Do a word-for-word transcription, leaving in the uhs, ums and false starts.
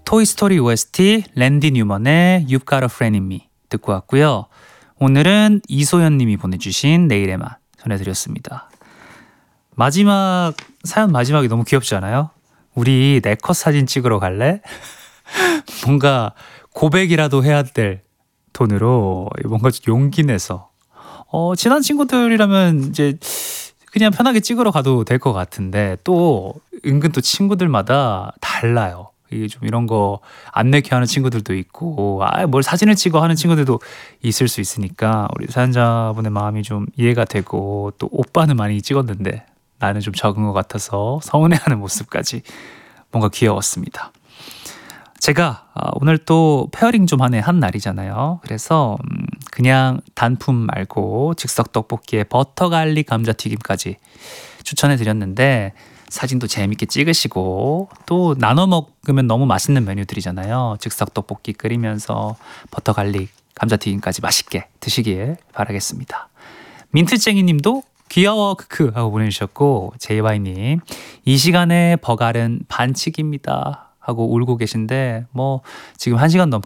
토이스토리 오에스티 랜디 뉴먼의 You've Got a Friend in Me 듣고 왔고요. 오늘은 이소연 님이 보내주신 내일의 맛 전해드렸습니다. 마지막 사연 마지막이 너무 귀엽지 않아요? 우리 네컷 사진 찍으러 갈래? 뭔가 고백이라도 해야 될 돈으로 뭔가 용기 내서 어, 친한 친구들이라면 이제 그냥 편하게 찍으러 가도 될 것 같은데 또 은근 또 친구들마다 달라요. 이게 좀 이런 거 안 내게 하는 친구들도 있고 아, 뭘 사진을 찍어 하는 친구들도 있을 수 있으니까 우리 사연자분의 마음이 좀 이해가 되고 또 오빠는 많이 찍었는데 나는 좀 적은 것 같아서 서운해하는 모습까지 뭔가 귀여웠습니다. 제가 오늘 또 페어링 좀 하네 한 날이잖아요. 그래서 그냥 단품 말고 즉석 떡볶이에 버터 갈릭 감자튀김까지 추천해 드렸는데 사진도 재밌게 찍으시고 또 나눠 먹으면 너무 맛있는 메뉴들이잖아요. 즉석 떡볶이 끓이면서 버터 갈릭 감자튀김까지 맛있게 드시길 바라겠습니다. 민트쟁이 님도 귀여워 크크 하고 보내주셨고 제이와이님 이 시간에 버갈은 반칙입니다 하고 울고 계신데 뭐 지금 한 시간 넘게